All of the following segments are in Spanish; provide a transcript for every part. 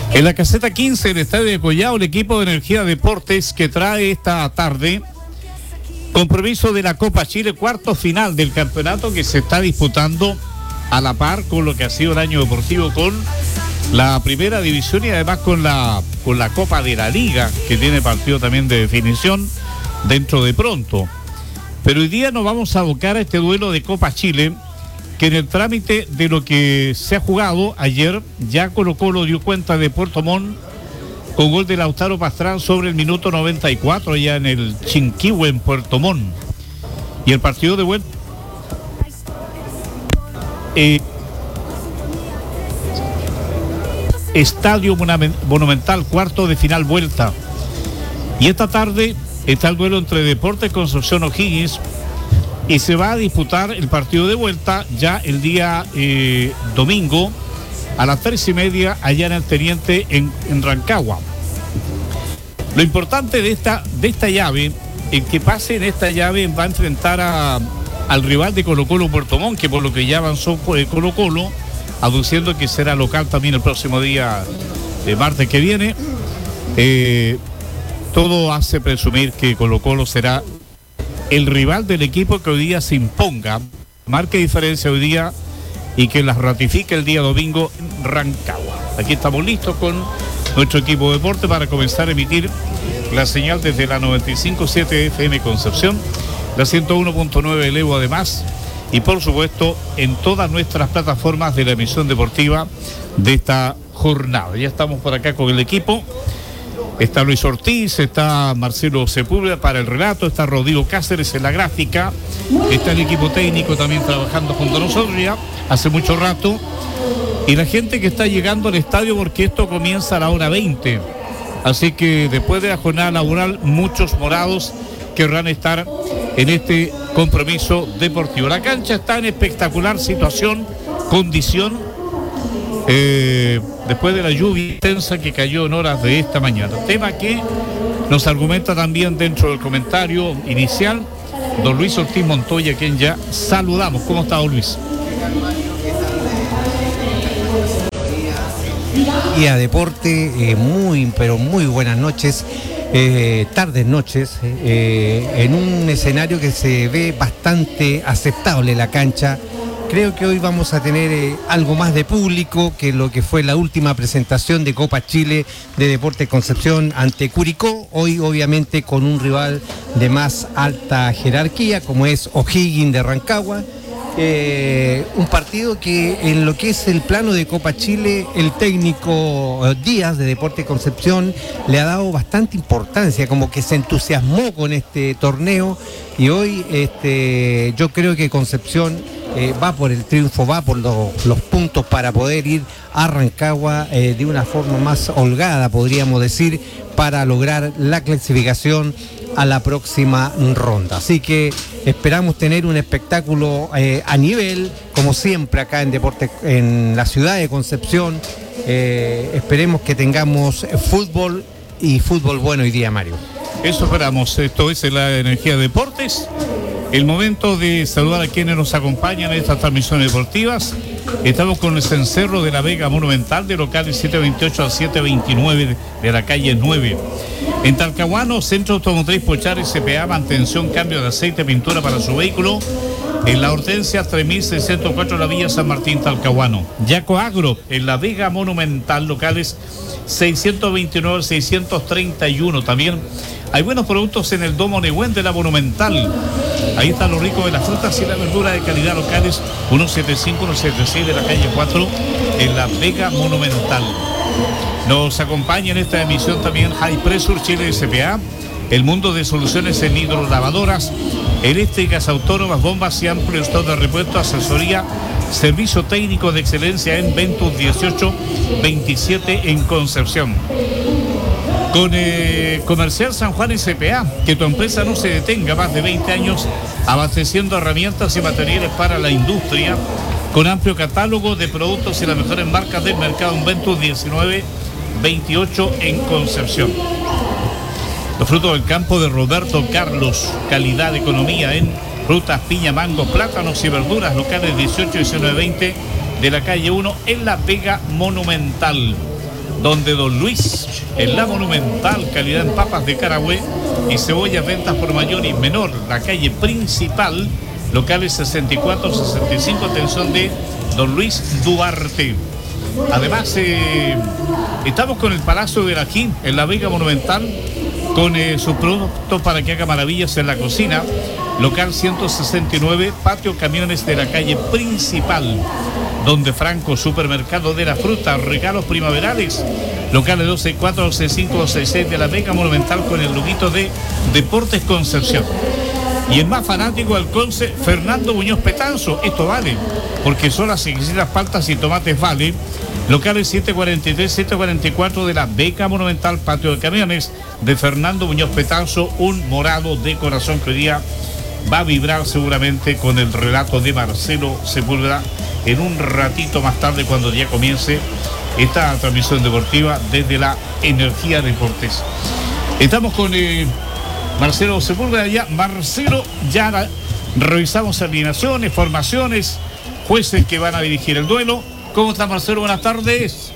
En la caseta 15 del estadio de Collao, el equipo de Energía Deportes que trae esta tarde compromiso de la Copa Chile, cuarto final del campeonato que se está disputando a la par con lo que ha sido el año deportivo con la primera división y además con la Copa de la Liga, que tiene partido también de definición dentro de pronto. Pero hoy día nos vamos a abocar a este duelo de Copa Chile, que en el trámite de lo que se ha jugado ayer, ya Colo-Colo dio cuenta de Puerto Montt con gol de Lautaro Pastrán sobre el minuto 94 ya en el Chinquihue en Puerto Montt. Y el partido de vuelta Estadio Monumental, cuarto de final vuelta. Y esta tarde está el duelo entre Deportes Concepción O'Higgins y se va a disputar el partido de vuelta ya el día domingo a las 3:30 allá en el Teniente en Rancagua. Lo importante de esta llave, el que pase en esta llave va a enfrentar al rival de Colo-Colo Puerto Montt, que por lo que ya avanzó Colo-Colo, aduciendo que será local también el próximo día de martes que viene. Todo hace presumir que Colo-Colo será el rival del equipo que hoy día se imponga, marque diferencia hoy día y que las ratifique el día domingo en Rancagua. Aquí estamos listos con nuestro equipo de deporte para comenzar a emitir la señal desde la 95.7 FM Concepción, la 101.9 Elevo además, y por supuesto en todas nuestras plataformas de la emisión deportiva de esta jornada. Ya estamos por acá con el equipo. Está Luis Ortiz, está Marcelo Sepúlveda para el relato, está Rodrigo Cáceres en la gráfica, está el equipo técnico también trabajando junto a nosotros ya hace mucho rato, y la gente que está llegando al estadio porque esto comienza a la hora 20, así que después de la jornada laboral muchos morados querrán estar en este compromiso deportivo. La cancha está en espectacular situación, condición, después de la lluvia intensa que cayó en horas de esta mañana. Tema que nos argumenta también dentro del comentario inicial don Luis Ortiz Montoya, a quien ya saludamos. ¿Cómo está, don Luis? Y a deporte, pero muy buenas noches, tardes, noches, en un escenario que se ve bastante aceptable la cancha. Creo que hoy vamos a tener algo más de público que lo que fue la última presentación de Copa Chile de Deportes Concepción ante Curicó. Hoy obviamente con un rival de más alta jerarquía como es O'Higgins de Rancagua. Un partido que en lo que es el plano de Copa Chile, el técnico Díaz de Deportes Concepción le ha dado bastante importancia, como que se entusiasmó con este torneo y hoy yo creo que Concepción va por el triunfo, va por los puntos para poder ir a Rancagua de una forma más holgada, podríamos decir, para lograr la clasificación a la próxima ronda. Así que esperamos tener un espectáculo a nivel, como siempre acá en Deportes, en la ciudad de Concepción. Esperemos que tengamos fútbol y fútbol bueno hoy día, Mario. Eso esperamos. Esto es la Energía de Deportes. El momento de saludar a quienes nos acompañan en estas transmisiones deportivas. Estamos con el cencerro de la Vega Monumental, de locales 728 a 729 de la calle 9. En Talcahuano, Centro Automotriz Pochar S.P.A., mantención, cambio de aceite, pintura para su vehículo. En La Hortensia 3604, la Villa San Martín, Talcahuano. Yaco Agro, en la Vega Monumental, locales 629 al 631. También hay buenos productos en el Domo Nehuen de la Monumental. Ahí está lo rico de las frutas y la verdura de calidad, locales 175, 176 de la calle 4 en la Vega Monumental. Nos acompaña en esta emisión también High Pressure Chile S.p.A., el mundo de soluciones en hidrolavadoras, eléctricas, autónomas, bombas y amplio stock de repuesto, asesoría, servicio técnico de excelencia en Ventus 1827 en Concepción. Con Comercial San Juan S.p.A., que tu empresa no se detenga, más de 20 años abasteciendo herramientas y materiales para la industria, con amplio catálogo de productos y las mejores marcas del mercado en Ventus 1928 en Concepción. Los frutos del campo de Roberto Carlos, calidad, economía en frutas, piña, mango, plátanos y verduras, locales 18 y 1920 de la calle 1 en la Vega Monumental. donde Don Luis, en la Monumental, calidad en papas de Carahue y cebollas, ventas por mayor y menor. La calle principal, locales 64-65, atención de Don Luis Duarte. Además, estamos con el Palacio del Ají, en la Vega Monumental, con sus productos para que haga maravillas en la cocina. Local 169, patio camiones de la calle principal. Donde Franco, supermercado de la fruta, regalos primaverales. Locales 124, 165, 166 de la Vega Monumental, con el loguito de Deportes Concepción. Y el más fanático del Conce, Fernando Muñoz Petanzo. Esto vale, porque son las exquisitas paltas y tomates vale. Locales 743, 744 de la Vega Monumental, patio de camiones de Fernando Muñoz Petanzo. Un morado de corazón que hoy día va a vibrar seguramente con el relato de Marcelo Sepúlveda en un ratito más tarde, cuando ya comience esta transmisión deportiva desde la Energía Deportes. Estamos con Marcelo Sepúlveda ya. Marcelo, ya revisamos alineaciones, formaciones, jueces que van a dirigir el duelo. ¿Cómo está, Marcelo? Buenas tardes.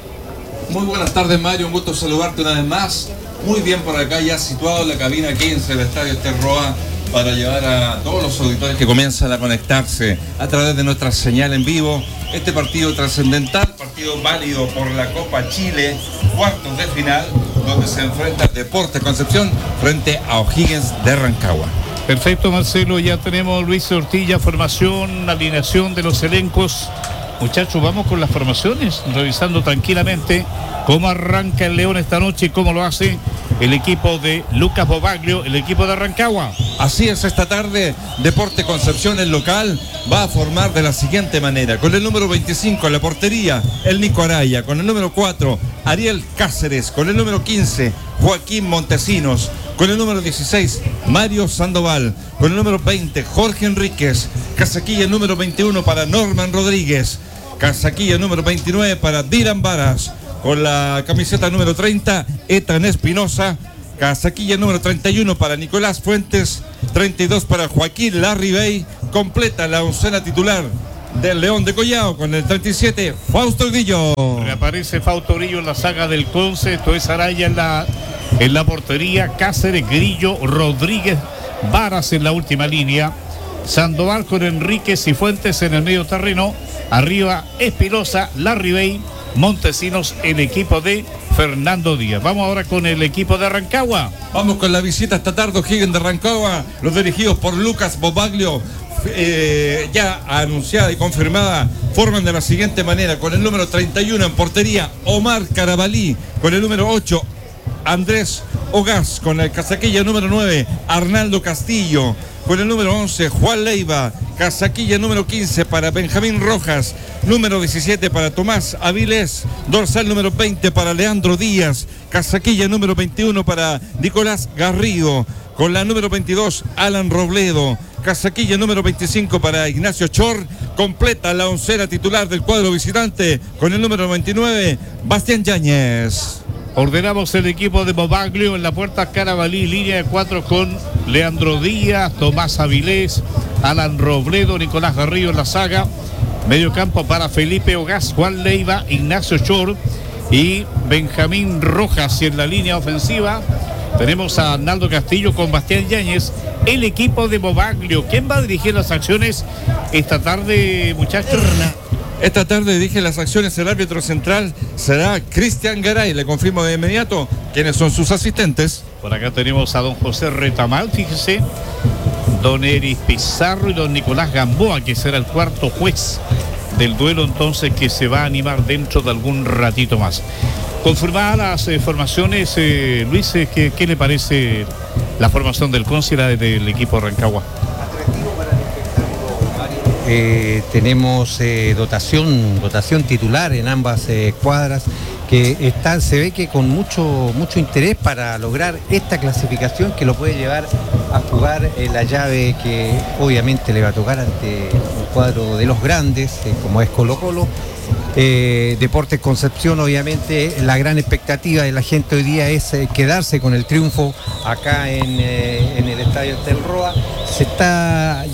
Muy buenas tardes, Mario, un gusto saludarte una vez más. Muy bien por acá, ya situado en la cabina 15 del Estadio Esterroa, para llevar a todos los auditores que comienzan a conectarse a través de nuestra señal en vivo este partido trascendental, partido válido por la Copa Chile, cuartos de final, donde se enfrenta Deportes Concepción frente a O'Higgins de Rancagua. Perfecto, Marcelo, ya tenemos Luis Ortilla, formación, alineación de los elencos. Muchachos, vamos con las formaciones, revisando tranquilamente cómo arranca el León esta noche y cómo lo hace el equipo de Lucas Bobaglio, el equipo de Rancagua. Así es, esta tarde Deportes Concepción, el local, va a formar de la siguiente manera: con el número 25 en la portería, el Nico Araya; con el número 4, Ariel Cáceres; con el número 15, Joaquín Montesinos; con el número 16, Mario Sandoval; con el número 20, Jorge Enríquez; casaquilla número 21 para Norman Rodríguez; casaquilla número 29 para Dylan Varas; con la camiseta número 30, Ethan Espinosa; casaquilla número 31 para Nicolás Fuentes; 32 para Joaquín Larribey. Completa la oncena titular del León de Collao con el 37, Fausto Grillo. Reaparece Fausto Grillo en la saga del Conce. Esto es Araya en la portería, Cáceres, Grillo, Rodríguez, Varas en la última línea, Sandoval con Enríquez y Fuentes en el medio terreno. Arriba Espinosa, Larribey, Montesinos, el equipo de Fernando Díaz. Vamos ahora con el equipo de Rancagua. Vamos con la visita esta tarde, O'Higgins de Rancagua, los dirigidos por Lucas Bobaglio. Ya anunciada y confirmada, forman de la siguiente manera: con el número 31 en portería, Omar Carabalí; con el número 8, Andrés Ogaz; con el casaquilla número 9, Arnaldo Castillo; con el número 11, Juan Leiva; casaquilla número 15 para Benjamín Rojas; número 17 para Tomás Avilés; dorsal número 20 para Leandro Díaz; casaquilla número 21 para Nicolás Garrido; con la número 22, Alan Robledo; casaquilla número 25 para Ignacio Chor. Completa la oncena titular del cuadro visitante con el número 29, Bastián Yáñez. Ordenamos el equipo de Bobaglio en la puerta: Carabalí, línea de 4 con Leandro Díaz, Tomás Avilés, Alan Robledo, Nicolás Garrido en la saga. Medio campo para Felipe Ogaz, Juan Leiva, Ignacio Chor y Benjamín Rojas. Y en la línea ofensiva tenemos a Arnaldo Castillo con Bastián Yáñez, el equipo de Bobaglio. ¿Quién va a dirigir las acciones esta tarde, muchachos? Esta tarde dirige las acciones el árbitro central, será Cristian Garay. Le confirmo de inmediato quiénes son sus asistentes. Por acá tenemos a don José Retamal, fíjese, don Eris Pizarro y don Nicolás Gamboa, que será el cuarto juez del duelo, entonces, que se va a animar dentro de algún ratito más. Confirmadas las formaciones, Luis, ¿qué le parece la formación del Conce del equipo Rancagua? Tenemos dotación titular en ambas cuadras, que se ve que con mucho interés para lograr esta clasificación, que lo puede llevar a jugar la llave que obviamente le va a tocar ante un cuadro de los grandes, como es Colo-Colo. Deportes Concepción, obviamente la gran expectativa de la gente hoy día es quedarse con el triunfo acá en el estadio Del Roa. Se está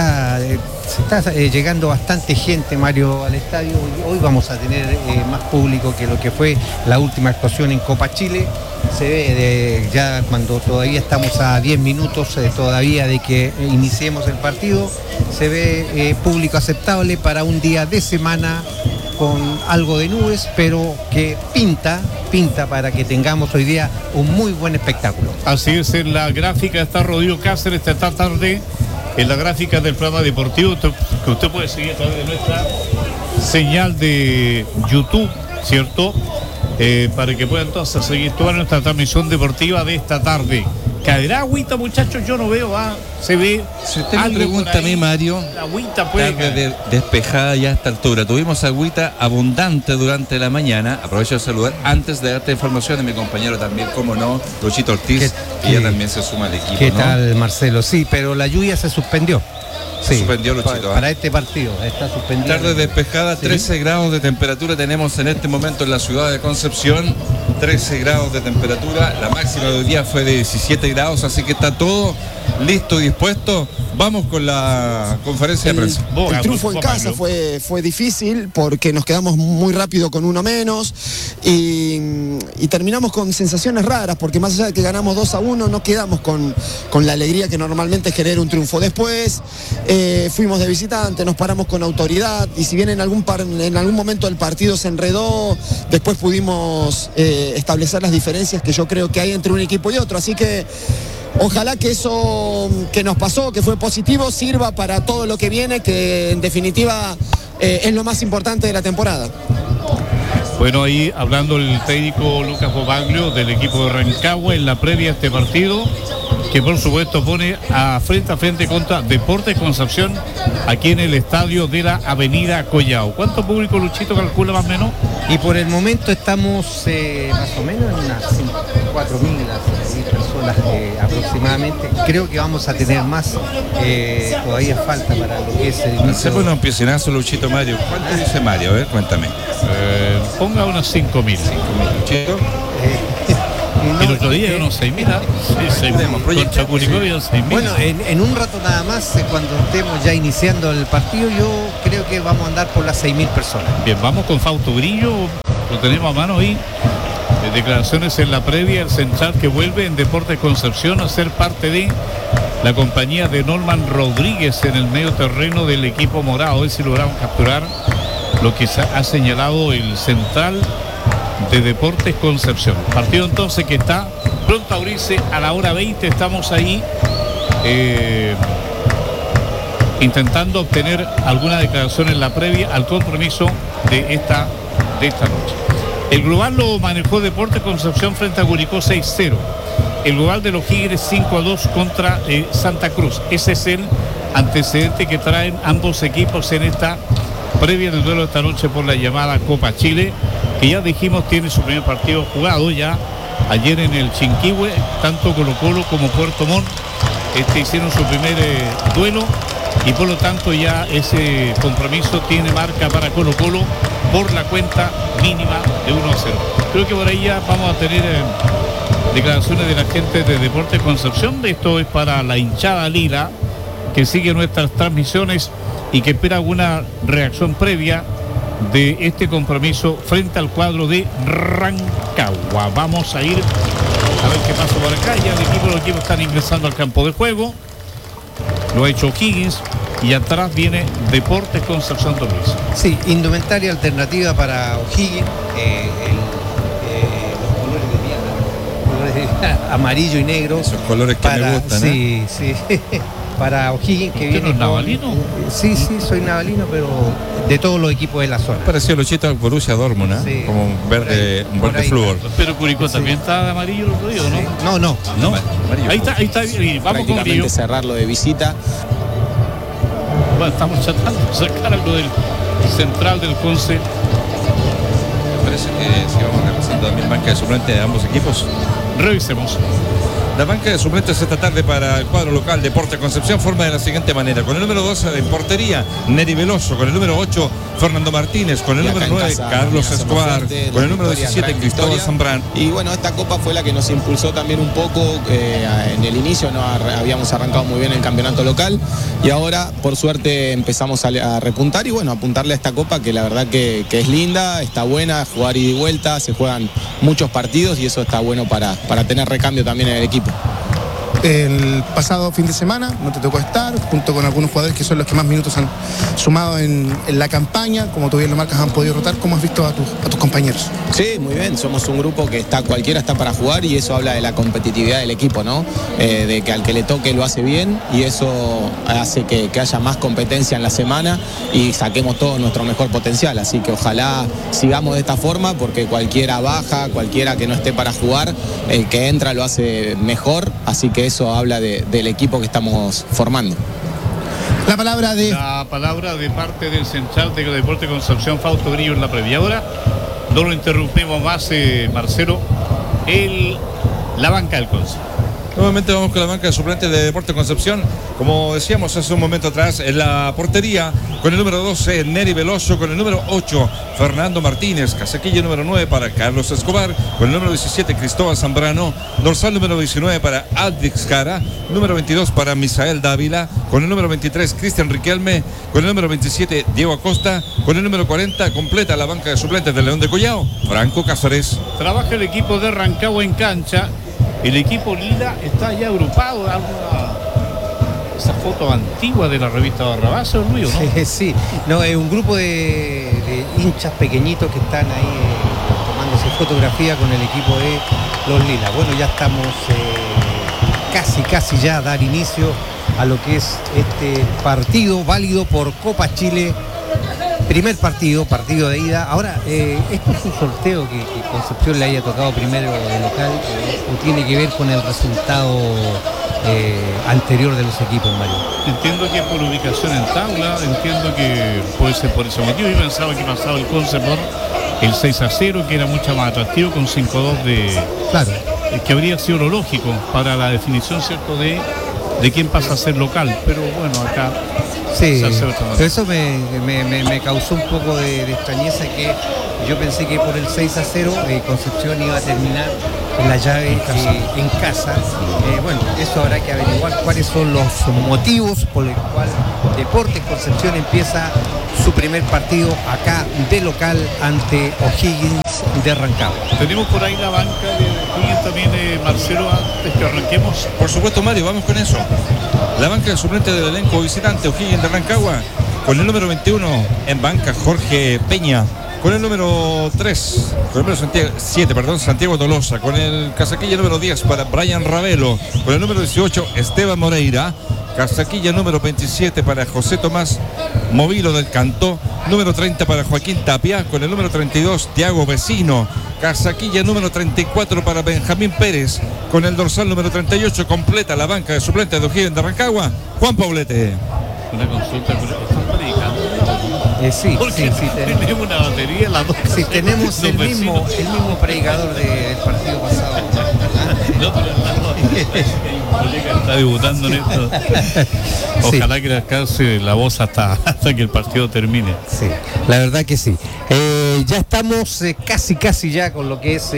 llegando bastante gente, Mario, al estadio. Hoy vamos a tener más público que lo que fue la última actuación en Copa Chile. Se ve ya cuando todavía estamos a 10 minutos todavía de que iniciemos el partido, se ve público aceptable para un día de semana con algo de nubes, pero que pinta para que tengamos hoy día un muy buen espectáculo. Así es, en la gráfica está Rodrigo Cáceres esta tarde, en la gráfica del programa deportivo que usted puede seguir a través de nuestra señal de YouTube, ¿cierto? Para que puedan entonces seguir toda nuestra transmisión deportiva de esta tarde. ¿Caerá agüita, muchachos? Yo no veo, se ve. Si usted me pregunta a mí, Mario, la agüita puede caer. Despejada ya a esta altura. Tuvimos agüita abundante durante la mañana. Aprovecho de saludar antes de darte información de mi compañero también, como no, Luchito Ortiz, que ya también se suma al equipo. ¿Qué tal, Marcelo? Sí, pero la lluvia se suspendió. Se suspendió, Luchito. Para este partido está suspendida. Tarde despejada, 13 grados de temperatura tenemos en este momento en la ciudad de Concepción. 13 grados de temperatura, la máxima de hoy día fue de 17 grados, así que está todo listo y dispuesto. Vamos con la conferencia de prensa. El triunfo en casa fue difícil porque nos quedamos muy rápido con uno menos y terminamos con sensaciones raras, porque más allá de que ganamos 2-1 no quedamos con la alegría que normalmente genera un triunfo. Después fuimos de visitante, nos paramos con autoridad y si bien en algún momento el partido se enredó, después pudimos establecer las diferencias que yo creo que hay entre un equipo y otro, así que ojalá que eso que nos pasó, que fue positivo, sirva para todo lo que viene, que en definitiva es lo más importante de la temporada. Bueno, ahí hablando el técnico Lucas Bobaglio del equipo de Rancagua en la previa a este partido, que por supuesto pone frente a frente contra Deportes Concepción aquí en el estadio de la Avenida Collao. ¿Cuánto público, Luchito, calcula más o menos? Y por el momento estamos más o menos en unas 4.000 personas aproximadamente. Creo que vamos a tener más, todavía falta para lo que es el inicio. Hacemos un piscinazo, Luchito. Mario, ¿cuánto dice Mario? A ver, cuéntame. Ponga unos 5.000. 5.000, Luchito. Y el otro día unos 6.000. Bueno, en un rato nada más, cuando estemos ya iniciando el partido, yo creo que vamos a andar por las 6.000 personas. Bien, vamos con Fausto Brillo, lo tenemos a mano ahí. Declaraciones en la previa, el central que vuelve en Deportes Concepción a ser parte de la compañía de Norman Rodríguez en el medio terreno del equipo morado. Hoy si logramos capturar lo que ha señalado el central de Deportes Concepción. Partido entonces que está pronto a abrirse a la hora 20. Estamos ahí intentando obtener alguna declaración en la previa al compromiso de esta noche. El global lo manejó Deportes Concepción frente a Curicó 6-0. El global de los Tigres 5-2 contra Santa Cruz. Ese es el antecedente que traen ambos equipos en esta previa del duelo de esta noche por la llamada Copa Chile, que ya dijimos tiene su primer partido jugado ya ayer en el Chinquihue. Tanto Colo-Colo como Puerto Montt hicieron su primer duelo y por lo tanto ya ese compromiso tiene marca para Colo-Colo por la cuenta mínima de 1-0. Creo que por ahí ya vamos a tener declaraciones de la gente de Deportes Concepción. Esto es para la hinchada lila que sigue nuestras transmisiones y que espera alguna reacción previa de este compromiso frente al cuadro de Rancagua. Vamos a ir a ver qué pasa por acá. Ya los equipos están ingresando al campo de juego. Lo ha hecho O'Higgins y atrás viene Deportes Concepción Domínguez. Sí, indumentaria alternativa para O'Higgins, los colores de amarillo y negro. Esos colores que me gustan, sí, sí. Para O'Higgins, que viene. ¿Usted no es navalino? Sí, soy navalino, pero de todos los equipos de la zona. Pareció Luchito al Borussia Dortmund, sí, como un verde flúor. Pero Curicó también está de amarillo el otro día, ¿no? No. Ahí está. Vamos con Brillo. Cerrarlo de visita. Bueno, estamos tratando de sacar algo del central del Conce. Me parece que si vamos repasando también banca de suplente de ambos equipos. Revisemos. La banca de suplentes esta tarde para el cuadro local Deportes Concepción forma de la siguiente manera: con el número 12 en portería, Neri Veloso; con el número 8, Fernando Martínez; con el número 9, Carlos Escobar; con el número 17, Cristóbal Zambrano. Y bueno, esta copa fue la que nos impulsó también un poco. En el inicio no habíamos arrancado muy bien el campeonato local y ahora por suerte empezamos a repuntar y bueno, apuntarle a esta copa que la verdad que es linda, está buena, jugar ida y vuelta, se juegan muchos partidos y eso está bueno para tener recambio también en el equipo. El pasado fin de semana no te tocó estar, junto con algunos jugadores que son los que más minutos han sumado en la campaña. Como tú bien lo marcas, han podido rotar. ¿Cómo has visto a tus compañeros? Sí, muy bien, somos un grupo que cualquiera está para jugar y eso habla de la competitividad del equipo, ¿no? De que al que le toque lo hace bien y eso hace que haya más competencia en la semana y saquemos todo nuestro mejor potencial. Así que ojalá sigamos de esta forma porque cualquiera baja, cualquiera que no esté para jugar, el que entra lo hace mejor, así que eso habla del equipo que estamos formando. La palabra de parte del central de Deportes Concepción, Fausto Grillo, en la previa hora. No lo interrumpimos más, Marcelo. La banca del Concepción. Nuevamente vamos con la banca de suplentes de Deportes Concepción. Como decíamos hace un momento atrás, en la portería, con el número 12, Neri Veloso; con el número 8, Fernando Martínez; casaquilla número 9 para Carlos Escobar; con el número 17, Cristóbal Zambrano; dorsal número 19 para Aldrich Cara; número 22 para Misael Dávila; con el número 23, Cristian Riquelme; con el número 27, Diego Acosta; con el número 40, completa la banca de suplentes del León de Collao, Franco Cáceres. Trabaja el equipo de Rancagua en cancha. El equipo Lila está ya agrupado. Esa foto antigua de la revista Barrabás, Luis, ¿no? Sí, no, es un grupo de hinchas pequeñitos que están ahí tomándose fotografía con el equipo de los Lila. Bueno, ya estamos casi ya a dar inicio a lo que es este partido válido por Copa Chile. Primer partido de ida. Ahora, ¿esto es un sorteo que Concepción le haya tocado primero de local o tiene que ver con el resultado anterior de los equipos, Mario? Entiendo que por ubicación en tabla, entiendo que puede ser por ese motivo. Yo pensaba que pasaba el Conce por el 6-0, que era mucho más atractivo, con 5-2 de... Claro. Que habría sido lo lógico para la definición, ¿cierto?, de quién pasa a ser local. Pero bueno, acá... Sí, pero eso me causó un poco de extrañeza, que yo pensé que por el 6-0 Concepción iba a terminar en la llave en casa. Bueno, eso habrá que averiguar cuáles son los motivos por los cuales Deportes Concepción empieza su primer partido acá de local ante O'Higgins de Rancagua. Tenemos por ahí la banca de O'Higgins también, Marcelo, antes que arranquemos. Por supuesto, Mario, vamos con eso. La banca de suplente del elenco visitante O'Higgins de Rancagua, con el número 21 en banca, Jorge Peña; con el número 3, con el número 7, Santiago Tolosa; con el casaquilla número 10 para Brian Ravelo; con el número 18, Esteban Moreira; casaquilla número 27 para José Tomás Movilo del Cantó; número 30 para Joaquín Tapia; con el número 32, Tiago Vecino; casaquilla número 34 para Benjamín Pérez; con el dorsal número 38, completa la banca de suplentes de O'Higgins de Rancagua, Juan Paulete. Una consulta, ¿están predicando? Sí, tenemos una batería, las dos. Sí, tenemos el mismo predicador del partido pasado. No, pero el colega está debutando en esto. Ojalá que le alcance la voz hasta que el partido termine. Sí, la verdad que sí. Ya estamos casi ya con lo que es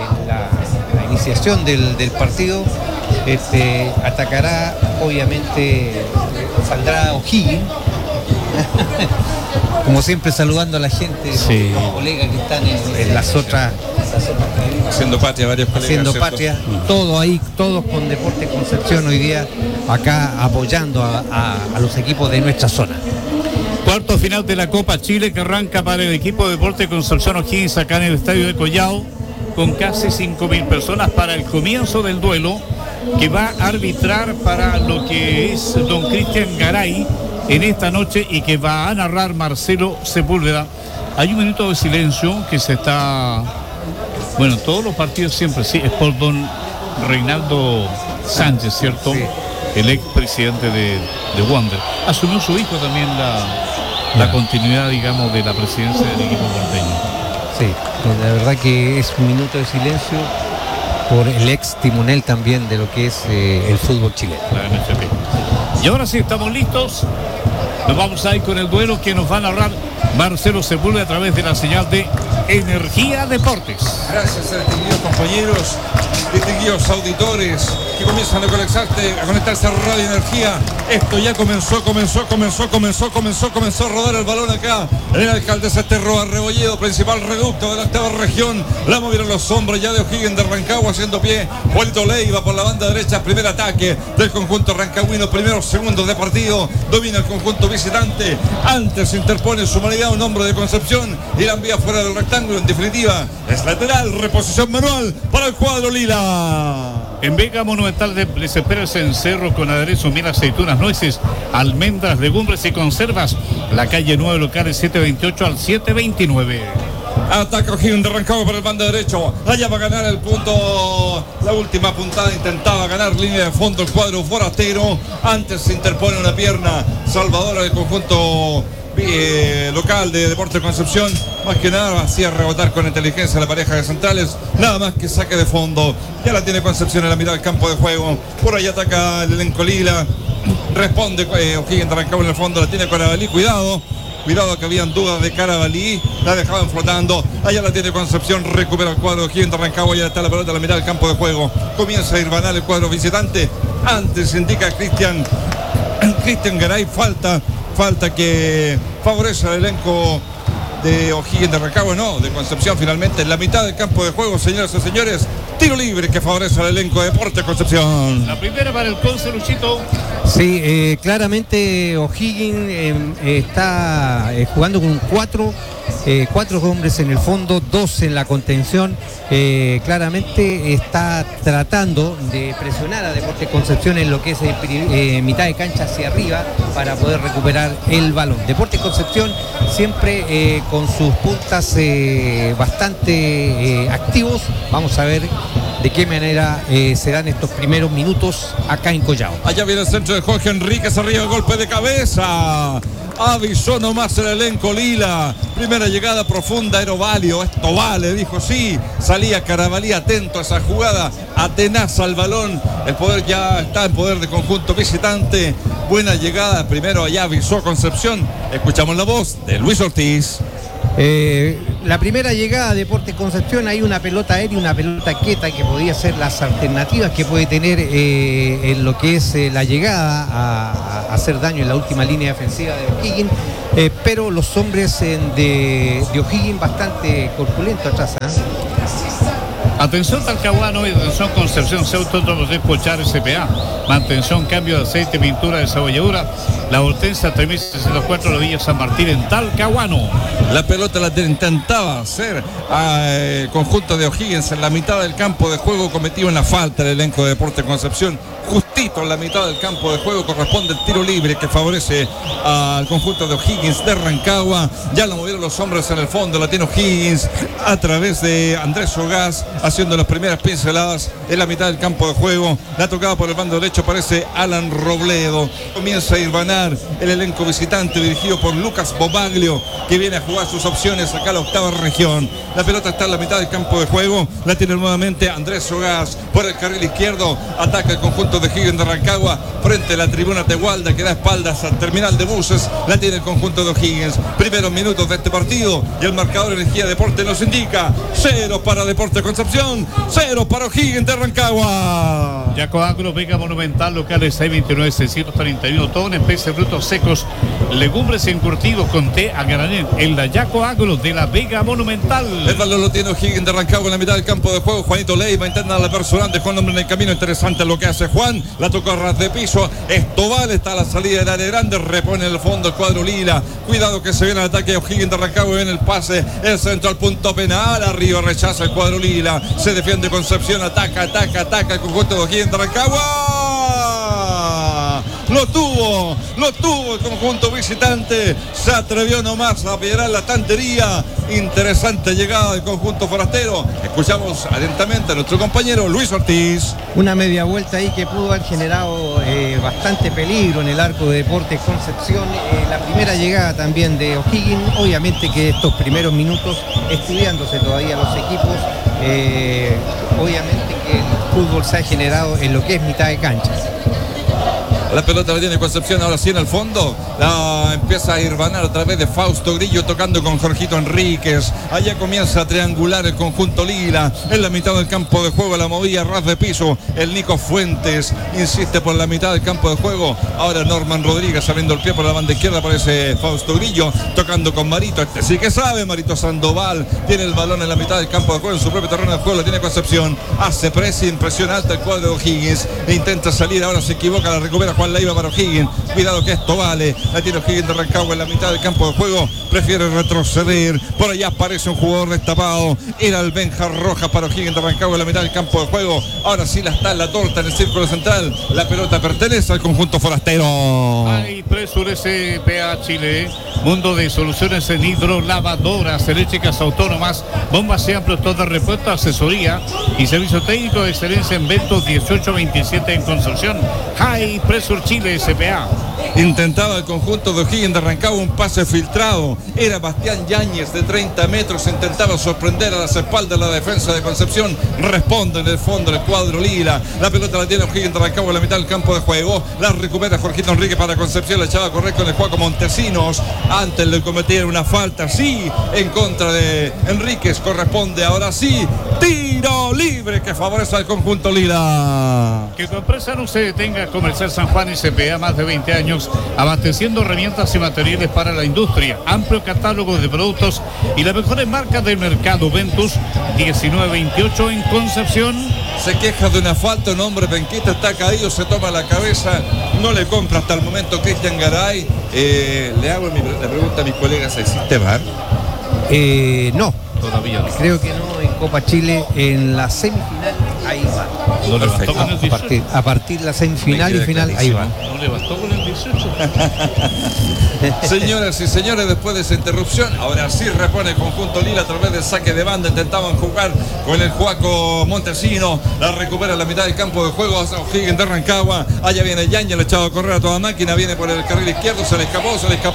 la iniciación del partido. Atacará, obviamente, saldrá O'Higgins. Como siempre, saludando a la gente, sí, los colegas que están en las otras. Haciendo patria, varios colegas. Haciendo ¿cierto? patria, todo ahí, todos con Deportes Concepción hoy día, acá apoyando a los equipos de nuestra zona. Cuarto final de la Copa Chile, que arranca para el equipo de Deportes Concepción O'Higgins acá en el estadio de Collao, con casi 5.000 personas para el comienzo del duelo, que va a arbitrar para lo que es don Cristian Garay en esta noche y que va a narrar Marcelo Sepúlveda. Hay un minuto de silencio que se está... Bueno, todos los partidos siempre, sí, es por don Reinaldo Sánchez, ¿cierto? Sí. El expresidente de Wander. Asumió su hijo también la continuidad, digamos, de la presidencia del equipo porteño. Sí, la verdad que es un minuto de silencio por el ex timonel también de lo que es el fútbol chileno. La NFP. Y ahora sí, estamos listos. Nos vamos a ir con el duelo que nos va a narrar Marcelo Sepúlveda a través de la señal de Energía Deportes. Gracias a distinguidos compañeros, distinguidos auditores que comienzan a conectarse a Radio Energía. Esto ya comenzó a rodar el balón acá en el Alcaldesa Esterroa Rebolledo, principal reducto de la octava región. La movieron los hombres ya de O'Higgins de Rancagua haciendo pie. Juanito Leiva por la banda derecha, primer ataque del conjunto rancagüino, primeros segundos de partido, domina el conjunto visitante. Antes se interpone su humanidad un hombre de Concepción y la envía fuera del rectángulo. En definitiva, es lateral, reposición manual para el cuadro lila. En Vega Monumental les espera el cencerro con aderezo, miel, aceitunas, nueces, almendras, legumbres y conservas. La calle 9, locales 728 al 729. Ataca O'Higgins de Rancagua por el bando derecho. Allá va a ganar el punto. La última puntada intentaba ganar línea de fondo el cuadro forastero. Antes se interpone una pierna salvadora del conjunto local de Deportes Concepción. Más que nada hacía rebotar con inteligencia la pareja de centrales. Nada más que saque de fondo. Ya la tiene Concepción en la mitad del campo de juego. Por ahí ataca el elenco lila. Responde O'Higgins de Rancagua en el fondo. La tiene Carabalí. Cuidado que habían dudas de Carabalí. La dejaban flotando. Allá la tiene Concepción. Recupera el cuadro de O'Higgins de Rancagua. Ya está la pelota en la mitad del campo de juego. Comienza a ir banal el cuadro visitante. Antes indica Cristian Garay. Falta que favorece al elenco de O'Higgins de Rancagua, no, de Concepción. Finalmente en la mitad del campo de juego, señoras y señores, tiro libre que favorece al elenco de Deportes Concepción. La primera para el Conce, Luchito. Sí, claramente O'Higgins está jugando con cuatro hombres en el fondo, 2 en la contención. Claramente está tratando de presionar a Deportes Concepción en lo que es mitad de cancha hacia arriba para poder recuperar el balón. Deportes Concepción siempre con sus puntas bastante activos. Vamos a ver de qué manera se dan estos primeros minutos acá en Collao. Allá viene el centro de Jorge Enríquez, arriba el golpe de cabeza. Avisó nomás el elenco lila. Primera llegada profunda, Aerovalio. Esto vale, dijo sí. Salía Carabalí atento a esa jugada. Atenaza al balón. El poder ya está en poder de conjunto visitante. Buena llegada. Primero allá avisó Concepción. Escuchamos la voz de Luis Ortiz. La primera llegada de Deportes Concepción, hay una pelota aérea y una pelota quieta que podría ser las alternativas que puede tener en lo que es la llegada a hacer daño en la última línea defensiva de O'Higgins, pero los hombres de O'Higgins bastante corpulentos atrás. Atención Talcahuano y atención Concepción, Autódromos de Pochar SPA. Mantención, cambio de aceite, pintura de cebolladura. La Hortensia 3604 de Villa San Martín en Talcahuano. La pelota la intentaba hacer al conjunto de O'Higgins en la mitad del campo de juego. Cometió una falta el elenco de Deportes Concepción. Justito en la mitad del campo de juego corresponde el tiro libre que favorece al conjunto de O'Higgins de Rancagua. Ya lo movieron los hombres en el fondo. La tiene O'Higgins a través de Andrés Ogás, haciendo las primeras pinceladas en la mitad del campo de juego. La tocada por el bando derecho aparece Alan Robledo. Comienza a irvanar el elenco visitante dirigido por Lucas Bobaglio, que viene a jugar sus opciones acá a la octava región. La pelota está en la mitad del campo de juego. La tiene nuevamente Andrés Ogás por el carril izquierdo. Ataca el conjunto de O'Higgins de Rancagua frente a la tribuna Tegualda que da espaldas al terminal de buses. La tiene el conjunto de O'Higgins. Primeros minutos de este partido y el marcador Energía Deporte nos indica 0 para Deportes Concepción, 0 para O'Higgins de Rancagua. Yaco Agro, Vega Monumental, locales 629 631, todo en especies, frutos secos, legumbres encurtidos con té a granel en la Yaco Agro de la Vega Monumental. El balón lo tiene O'Higgins de Rancagua en la mitad del campo de juego. Juanito Leiva intenta a la personal, dejó el hombre en el camino. Interesante lo que hace Juan. La tocó a ras de piso. Esto vale, está a la salida del área grande. Repone en el fondo el cuadro lila. Cuidado que se viene el ataque de O'Higgins de Rancagua. Viene el pase, el centro al punto penal. Arriba rechaza el cuadro lila. Se defiende Concepción. Ataca el conjunto de O'Higgins de Rancagua. lo tuvo el conjunto visitante, se atrevió nomás a piedrar la estantería. Interesante llegada del conjunto forastero. Escuchamos atentamente a nuestro compañero Luis Ortiz. Una media vuelta ahí que pudo haber generado bastante peligro en el arco de Deportes Concepción. La primera llegada también de O'Higgins, obviamente que estos primeros minutos estudiándose todavía los equipos, obviamente que el fútbol se ha generado en lo que es mitad de cancha. La pelota la tiene Concepción, ahora sí en el fondo. La empieza a irvanar a través de Fausto Grillo, tocando con Jorgito Enríquez. Allá comienza a triangular el conjunto lila. En la mitad del campo de juego la movía ras de piso. El Nico Fuentes insiste por la mitad del campo de juego. Ahora Norman Rodríguez saliendo el pie por la banda izquierda. Aparece Fausto Grillo, tocando con Marito. Este sí que sabe, Marito Sandoval. Tiene el balón en la mitad del campo de juego, en su propio terreno de juego. La tiene Concepción. Hace pressing, presión alta el cuadro de O'Higgins. E intenta salir, ahora se equivoca, la recupera Juan Leiva para O'Higgins. Cuidado que esto vale. La tiene O'Higgins de Rancagua en la mitad del campo de juego. Prefiere retroceder. Por allá aparece un jugador destapado. Era el Benja Rojas para O'Higgins de Rancagua en la mitad del campo de juego. Ahora sí la está en la torta en el círculo central. La pelota pertenece al conjunto forastero. Hay Presur SPA Chile. Mundo de soluciones en hidrolavadoras eléctricas autónomas, bombas y amplios, todo repuesto, asesoría y servicio técnico de excelencia en Ventos 1827 en Concepción. High Pressure Chile SPA. Intentaba el conjunto de O'Higgins de Rancagua un pase filtrado. Era Bastián Yáñez de 30 metros. Intentaba sorprender a las espaldas de la defensa de Concepción. Responde en el fondo el cuadro lila. La pelota la tiene O'Higgins de Rancagua en la mitad del campo de juego. La recupera Jorgito Enrique para Concepción. La echaba a correr con el Juaco Montesinos. Antes le cometieron una falta, sí, en contra de Enríquez. Corresponde ahora sí. Tiro libre que favorece al conjunto lila. Que tu empresa no se detenga. Comercial San Juan SPA, más de 20 años, abasteciendo herramientas y materiales para la industria. Amplio catálogo de productos y las mejores marcas del mercado. Ventus 1928 en Concepción. Se queja de una falta, un hombre penquista está caído, se toma la cabeza, no le compra hasta el momento Cristian Garay. Le hago la pregunta a mis colegas, ¿existe VAR? No. Todavía no. Creo que no, en Copa Chile, en la semifinal, ahí va. No le bastó con el 18. A partir de la semifinal y final, ahí va. No le bastó con el 18. Señoras y señores, después de esa interrupción, ahora sí repone el conjunto lila a través del saque de banda. Intentaban jugar con el Juaco Montesino. La recupera en la mitad del campo de juego hacia O'Higgins de Rancagua. Allá viene Yañez, le echado a correr a toda máquina. Viene por el carril izquierdo, se le escapó.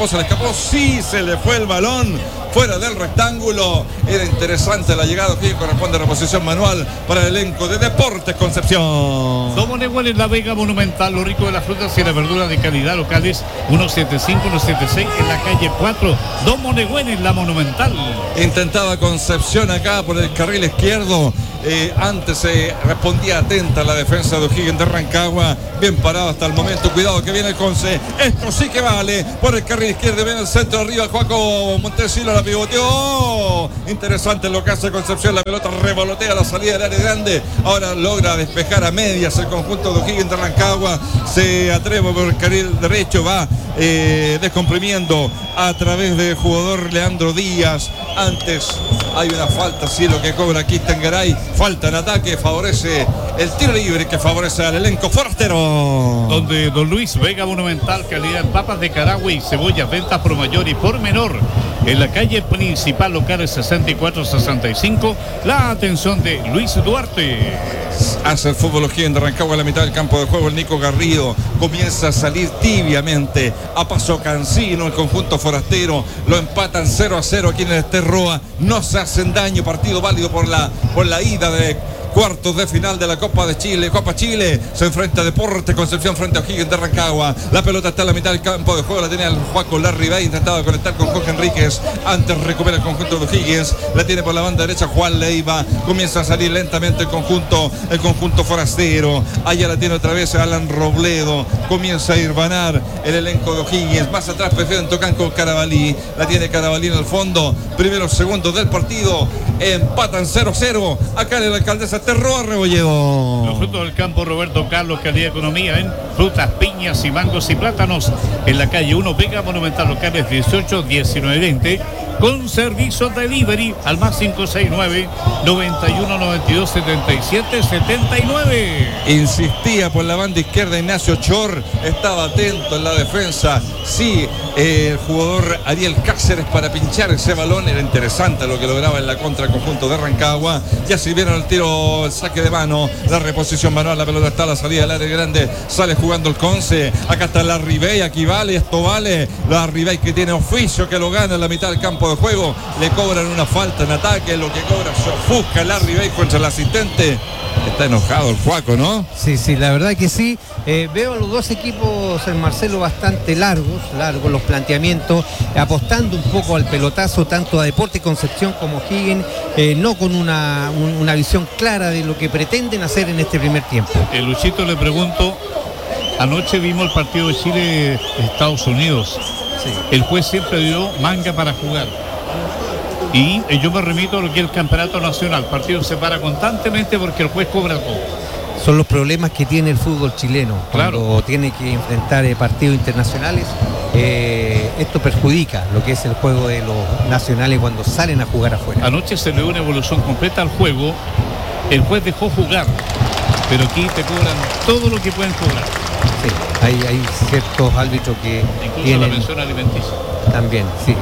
Sí, se le fue el balón fuera del rectángulo. Era interesante la llegada. O'Higgins corresponde a la posición manual para el elenco de Deportes Concepción. Domoneguel en la Vega Monumental, lo rico de las frutas y la verdura de calidad locales, 175, 176 en la calle 4. Domoneguel en la Monumental. Intentaba Concepción acá por el carril izquierdo. Antes se respondía atenta la defensa de O'Higgins de Rancagua. Bien parado hasta el momento. Cuidado que viene el Conce. Esto sí que vale. Por el carril izquierdo viene el centro arriba. Juaco Montesino la pivoteó. Interesante lo que hace Concepción. La pelota revolotea la salida del área grande. Ahora logra despejar a medias el conjunto de O'Higgins de Rancagua. Se atreve por el carril derecho. Va descomprimiendo a través del jugador Leandro Díaz. Antes hay una falta, sí, lo que cobra Cristian Garay. Falta en ataque, favorece el tiro libre que favorece al elenco forastero. Donde Don Luis Vega Monumental, calidad en papas de Carahue y cebollas, ventas por mayor y por menor. En la calle principal, locales 64-65, la atención de Luis Duarte. Hace el fútbol O'Higgins de Rancagua en la mitad del campo de juego. El Nico Garrido comienza a salir tibiamente a paso cansino el conjunto forastero. Lo empatan 0-0 aquí en el Esterroa. No se hacen daño. Partido válido por la ida de cuartos de final de la Copa de Chile. Copa Chile se enfrenta a Deportes Concepción frente a O'Higgins de Rancagua. La pelota está en la mitad del campo de juego. La tenía el Juaco Larribey. Intentaba conectar con Jorge Enríquez. Antes recupera el conjunto de O'Higgins. La tiene por la banda derecha Juan Leiva. Comienza a salir lentamente el conjunto forastero. Allá la tiene otra vez Alan Robledo. Comienza a irvanar el elenco de O'Higgins. Más atrás prefieren tocar con Carabalí. La tiene Carabalí en el fondo. Primeros segundos del partido. Empatan 0-0. Acá en la Alcaldesa Terroa Rebolledo. Los frutos del campo Roberto Carlos, calidad economía en frutas, piñas y mangos y plátanos. En la calle 1, Vega Monumental, locales 18, 19, 20. con servicio delivery al más 569-9192-7779. Insistía por la banda izquierda Ignacio Chor, estaba atento en la defensa. Sí, el jugador Ariel Cáceres para pinchar ese balón, era interesante lo que lograba en la contra conjunto de Rancagua. Ya si vieron el tiro, el saque de mano, la reposición manual, la pelota está a la salida del área grande, sale jugando el Conce. Acá está la Ribey, aquí vale, esto vale. La Ribey que tiene oficio, que lo gana en la mitad del campo de juego, le cobran una falta en ataque, lo que cobra se ofusca la Ribey contra el asistente. Está enojado el Juaco, ¿no? Sí, la verdad que sí. Veo a los dos equipos, Marcelo, bastante largos los planteamientos, apostando un poco al pelotazo, tanto a Deportes Concepción como Higgins, no con una visión clara de lo que pretenden hacer en este primer tiempo. Luchito, le pregunto, anoche vimos el partido de Chile-Estados Unidos. Sí. El juez siempre dio manga para jugar. Y yo me remito a lo que es el campeonato nacional. El partido se para constantemente porque el juez cobra todo. Son los problemas que tiene el fútbol chileno. Claro. Cuando tiene que enfrentar partidos internacionales, esto perjudica lo que es el juego de los nacionales cuando salen a jugar afuera. Anoche se le dio una evolución completa al juego. El juez dejó jugar, pero aquí te cobran todo lo que pueden cobrar. Sí, hay ciertos árbitros que incluso tienen... la pensión alimenticia. También, sí.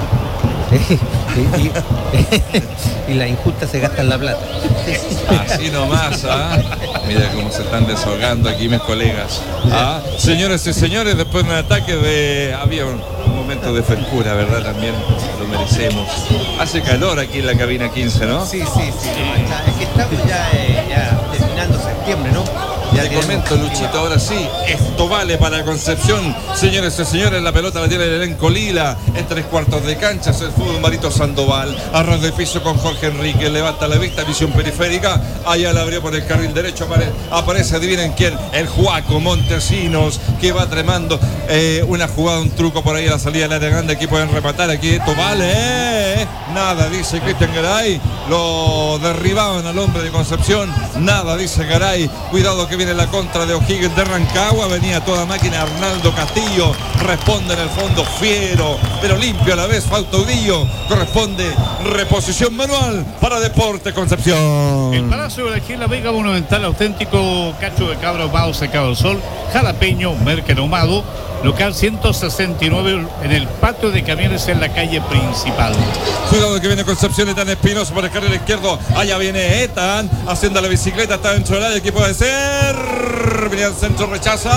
y la injusta se gasta en la plata. Así nomás, ¿ah? Mira cómo se están desahogando aquí mis colegas. ¿Ah? Señores y señores, después de un ataque había un momento de frescura, ¿verdad? También lo merecemos. Hace calor aquí en la cabina 15, ¿no? Sí. Es que estamos ya terminando septiembre, ¿no? Ya te comento, Luchito, ahora sí, esto vale para Concepción. Señores y señores, la pelota la tiene el elenco lila. En 3/4 de cancha es el fútbol Marito Sandoval. Arroz de piso con Jorge Enrique. Levanta la vista, visión periférica. Allá la abrió por el carril derecho. Aparece, adivinen quién. El Juaco Montesinos, que va tremando. Una jugada, un truco por ahí a la salida del área grande. Aquí pueden rematar. Aquí esto vale. Nada, dice Cristian Garay. Lo derribaban al hombre de Concepción. Nada, dice Garay. Cuidado que viene la contra de O'Higgins de Rancagua. Venía toda máquina Arnaldo Castillo. Responde en el fondo fiero, pero limpio a la vez. Fautaudillo. Corresponde reposición manual para Deportes Concepción. El Palacio de la Vega Monumental, auténtico cacho de cabra ahumado secado al sol, jalapeño, merquén ahumado, local 169 en el patio de camiones en la calle principal. Cuidado que viene Concepción, Ethan Espinosa por el carril izquierdo. Allá viene Ethan haciendo la bicicleta, está dentro del área. ¿Qué puede ser? Viene al centro, rechaza.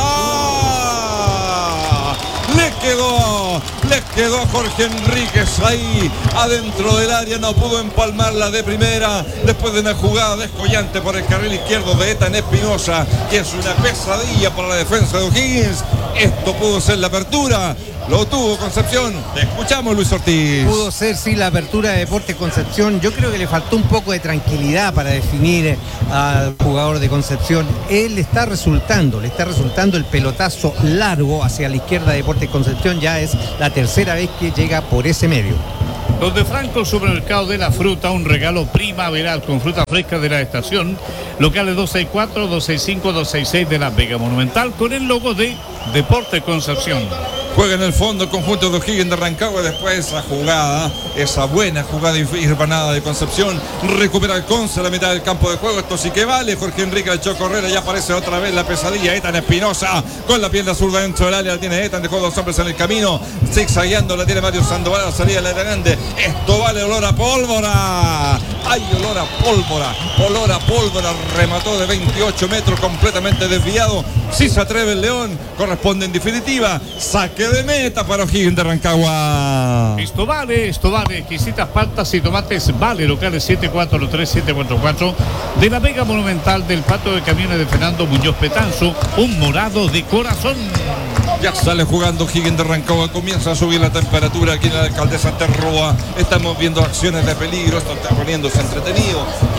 Le quedó a Jorge Enríquez ahí adentro del área, no pudo empalmarla de primera después de una jugada descollante por el carril izquierdo de Ethan Espinosa, que es una pesadilla para la defensa de O'Higgins. Esto pudo ser la apertura, lo tuvo Concepción. Te escuchamos, Luis Ortiz. Pudo ser, sí, la apertura de Deportes Concepción. Yo creo que le faltó un poco de tranquilidad para definir al jugador de Concepción. Él le está resultando el pelotazo largo hacia la izquierda de Deportes Concepción. Ya es la tercera vez que llega por ese medio. Donde Franco, supermercado de la fruta, un regalo primaveral con fruta fresca de la estación. Locales 264, 265, 266 de la Vega Monumental, con el logo de Deportes Concepción. Juega en el fondo el conjunto de O'Higgins de Rancagua. Después esa jugada, esa buena jugada irbanada de Concepción, recupera el Conce a la mitad del campo de juego. Esto sí que vale. Jorge Enrique le echó correr. Ya aparece otra vez la pesadilla. Ethan Espinosa con la pierna zurda dentro del área. La tiene Ethan, dejó dos hombres en el camino. Zigzagueando la tiene Mario Sandoval a la salida del área grande. Esto vale, olor a pólvora. Hay olor a pólvora. Olor a pólvora. Remató de 28 metros completamente desviado. Si se atreve el León, corresponde en definitiva saque de meta para O'Higgins de Rancagua. Esto vale, exquisitas paltas y tomates vale, locales 743-744 de la Vega Monumental, del patio de camiones de Fernando Muñoz Petanzo, un morado de corazón. Ya sale jugando O'Higgins de Rancagua, comienza a subir la temperatura aquí en la Alcaldesa Terroa. Estamos viendo acciones de peligro, esto está poniéndose entretenido y esto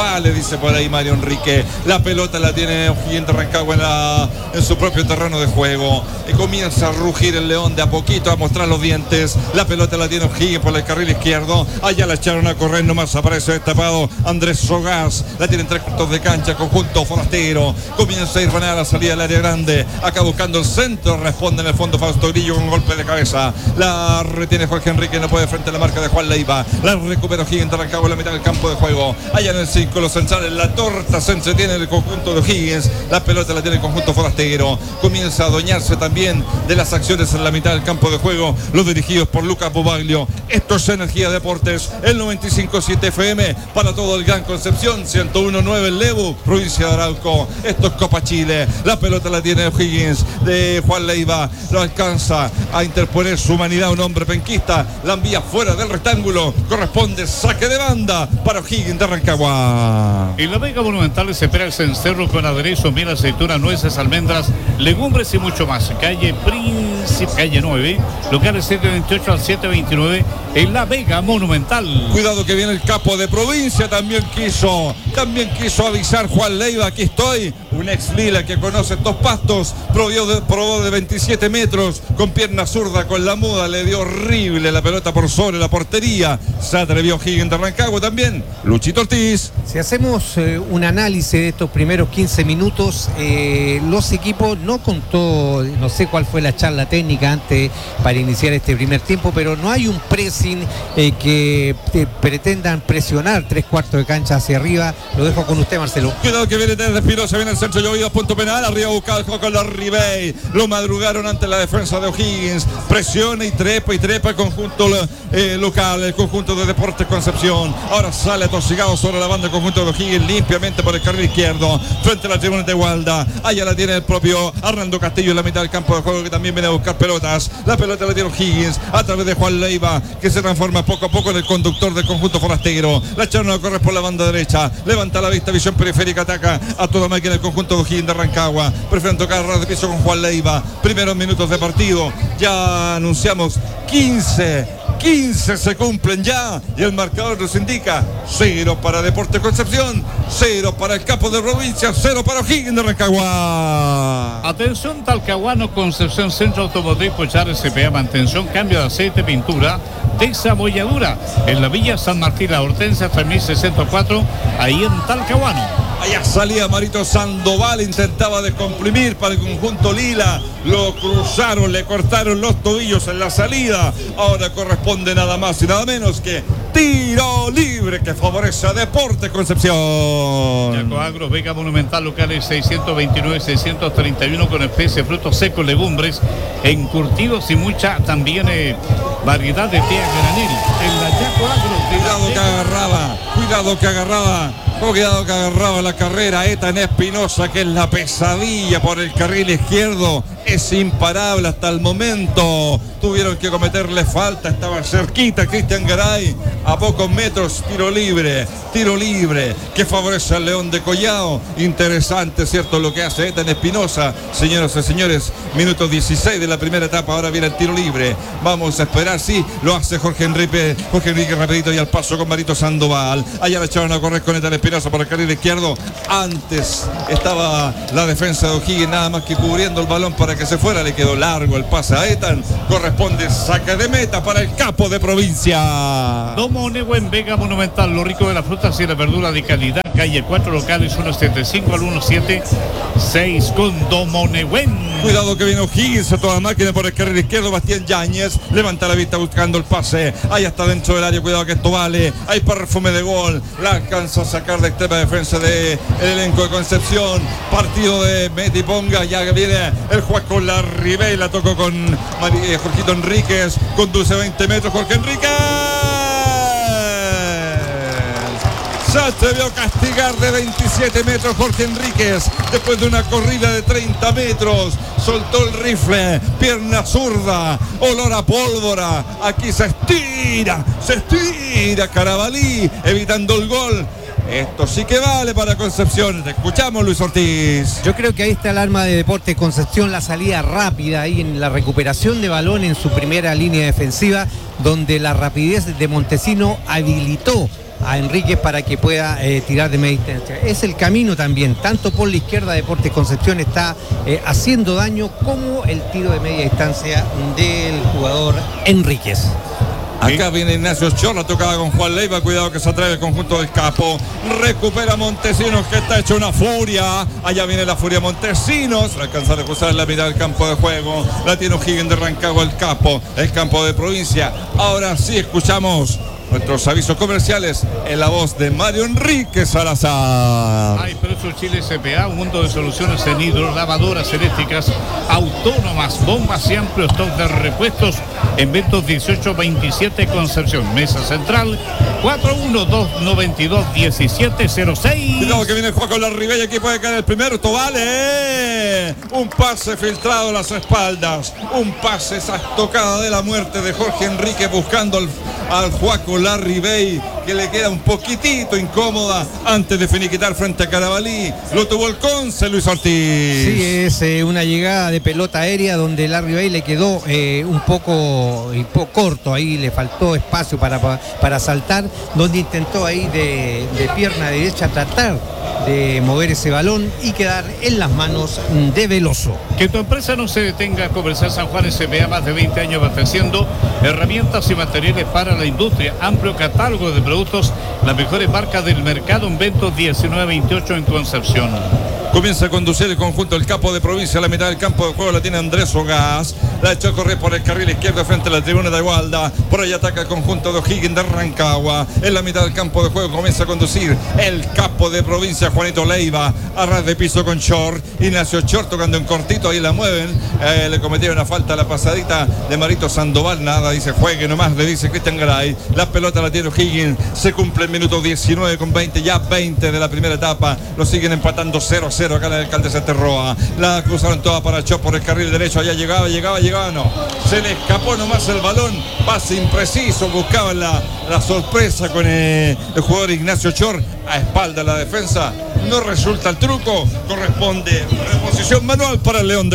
vale, dice por ahí Mario Enrique. La pelota la tiene O'Higgins de Rancagua en su propio terreno de juego. Y comienza a rugir el león de a poquito, a mostrar los dientes. La pelota la tiene O'Higgins por el carril izquierdo. Allá la echaron a correr, nomás aparece destapado Andrés Sogaz. La tienen 3 cuartos de cancha, conjunto forastero. Comienza a ir a la salida del área grande. Acá buscando el centro, responde en el fondo Fausto Grillo con un golpe de cabeza. La retiene Jorge Enrique, no puede frente a la marca de Juan Leiva. La recupera O'Higgins de Rancagua en la mitad del campo de juego. Allá en el círculo central, la torta se entretiene en el conjunto de O'Higgins. La pelota la tiene el conjunto forastero. Comienza a adueñarse también de las acciones en la mitad del campo de juego. Los dirigidos por Lucas Bobaglio. Esto es Energía Deportes, el 95.7 FM para todo el Gran Concepción, 101.9 el Lebu, provincia de Arauco. Esto es Copa Chile. La pelota la tiene O'Higgins de Juan Leiva. Lo alcanza a interponer su humanidad un hombre penquista. La envía fuera del rectángulo. Corresponde saque de banda para O'Higgins de Rancagua. En la Vega Monumental se espera el cencerro con aderezo, miel, aceituna, nueces, almendras, legumbres y mucho más. Calle Príncipe, calle 9, locales 728 al 729 en la Vega Monumental. Cuidado que viene el capo de provincia, también quiso avisar Juan Leiva, aquí estoy, un ex Lila que conoce estos pastos, probó de 27 metros, con pierna zurda, con la muda, le dio horrible la pelota por sobre la portería, se atrevió O'Higgins de Rancagua también, Luchito Ortiz. Si hacemos un análisis de estos primeros 15 minutos, los equipos no contó, no sé cuál fue la charla técnica antes para iniciar este primer tiempo, pero no hay un pressing que pretendan presionar 3/4 de cancha hacia arriba. Lo dejo con usted, Marcelo. Cuidado que viene desde Espinosa, viene el centro llovido, punto penal, arriba buscado el juego con los Ribey, lo madrugaron ante la defensa de O'Higgins, presiona y trepa el conjunto local, el conjunto de Deportes Concepción. Ahora sale atosigado sobre la banda el conjunto de O'Higgins limpiamente por el carril izquierdo, frente a la tribuna de Gualda. Allá la tiene el propio Arnaldo Castillo en la mitad del campo de juego, que también viene a buscar pelotas. La pelota la tiene O'Higgins a través de Juan Leiva, que se transforma poco a poco en el conductor del conjunto forastero. La charla corre por la banda derecha, levanta la vista, visión periférica, ataca a toda máquina el conjunto de O'Higgins de Rancagua. Prefieren tocar ras de piso con Juan Leiva. Primeros minutos de partido, ya anunciamos 15 se cumplen ya y el marcador nos indica 0 para Deportes Concepción, 0 para el capo de provincia, 0 para O'Higgins de Rancagua. Atención Talcahuano, Concepción, Centro Automotriz Pochar, SPA, mantención, cambio de aceite, pintura, desabolladura en la Villa San Martín, La Hortensia 3604, ahí en Talcahuano. Allá salía Marito Sandoval, intentaba descomprimir para el conjunto Lila, lo cruzaron, le cortaron los tobillos en la salida. Ahora corresponde nada más y nada menos que tiro libre que favorece a Deportes Concepción. Yaco Agro, Vega Monumental, locales 629-631 con especies, frutos secos, legumbres, encurtidos y mucha también variedad de té a granel. En la Yaco Agro, cuidado que agarraba la carrera Ethan Espinosa, que es la pesadilla por el carril izquierdo, es imparable hasta el momento. Tuvieron que cometerle falta, estaba cerquita Cristian Garay, a pocos metros, tiro libre que favorece al León de Collao. Interesante, cierto, lo que hace Ethan Espinosa. Señoras y señores, minuto 16 de la primera etapa, ahora viene el tiro libre. Vamos a esperar, sí, lo hace Jorge Enrique rapidito y al paso con Marito Sandoval. Allá la echaron a correr con Ethan Espinosa por el carril izquierdo. Antes estaba la defensa de O'Higgins nada más que cubriendo el balón para que se fuera, le quedó largo el pase a Ethan. Corresponde saque de meta para el capo de provincia. Domo Negüen, Vega Monumental, lo rico de las frutas y la verdura de calidad, calle 4, locales 175 al 176 con Domo Negüen. Cuidado que viene O'Higgins a toda máquina por el carril izquierdo, Bastián Yáñez levanta la vista buscando el pase, ahí está dentro del área, cuidado que esto vale, hay perfume de gol, la alcanza a sacar de extrema defensa del elenco de Concepción. Partido de Meti Ponga, ya viene el juez con la Ribey, la tocó con Jorgito Enríquez, conduce 20 metros Jorge Enríquez. Se atrevió a castigar de 27 metros Jorge Enríquez después de una corrida de 30 metros. Soltó el rifle, pierna zurda, olor a pólvora. Aquí se estira Carabalí, evitando el gol. Esto sí que vale para Concepción. Te escuchamos, Luis Ortiz. Yo creo que ahí está el arma de Deportes Concepción, la salida rápida ahí en la recuperación de balón en su primera línea defensiva, donde la rapidez de Montesino habilitó a Enríquez para que pueda tirar de media distancia. Es el camino también, tanto por la izquierda Deportes Concepción está haciendo daño como el tiro de media distancia del jugador Enríquez. Acá viene Ignacio Chor, la tocada con Juan Leiva, cuidado que se atreve el conjunto del Capo, recupera Montesinos que está hecho una furia, allá viene la furia Montesinos, alcanza a cruzar en la mitad del campo de juego, la tiene O'Higgins de Rancagua el Capo, el campo de provincia. Ahora sí escuchamos nuestros avisos comerciales en la voz de Mario Enrique Salazar. Hay Precio Chile S.p.A., un mundo de soluciones en hidro, lavadoras eléctricas autónomas, bombas y amplio stock de repuestos en Ventos 1827 Concepción. Mesa central 412921706. Cuidado que viene el juego con la Ribey, aquí puede caer el primero, esto vale. Un pase filtrado a las espaldas, un pase, esa estocada de la muerte de Jorge Enrique buscando al Juaco Larribey, que le queda un poquitito incómoda antes de finiquitar frente a Carabalí. Lo tuvo el Conce, Luis Ortiz. Sí, es una llegada de pelota aérea donde Larribey le quedó un poco corto, ahí le faltó espacio para saltar, donde intentó ahí de pierna derecha tratar de mover ese balón y quedar en las manos de Veloso. Que tu empresa no se detenga. Comercial San Juan S.p.A., más de 20 años abasteciendo herramientas y materiales para la industria, amplio catálogo de productos, las mejores marcas del mercado en Ventos 1928 en Concepción. Comienza a conducir el conjunto del Capo de provincia a la mitad del campo de juego, la tiene Andrés Ogaz, la echó a correr por el carril izquierdo frente a la tribuna de Igualda, por ahí ataca el conjunto de O'Higgins de Rancagua, en la mitad del campo de juego comienza a conducir el Capo de provincia Juanito Leiva, a ras de piso con Chor, Ignacio Chor tocando en cortito, ahí la mueven, le cometieron una falta a la pasadita de Marito Sandoval, nada, dice juegue nomás, le dice Cristian Garay, la pelota la tiene O'Higgins, se cumple el minuto 19 con 20, ya 20 de la primera etapa, lo siguen empatando 0-0 acá en el Alcalde Terroa, la cruzaron toda para Chor por el carril derecho, allá llegaba, no, se le escapó nomás el balón, pase impreciso, buscaban la sorpresa con el jugador Ignacio Chor, a espalda de la defensa, no resulta el truco, corresponde reposición manual para el León de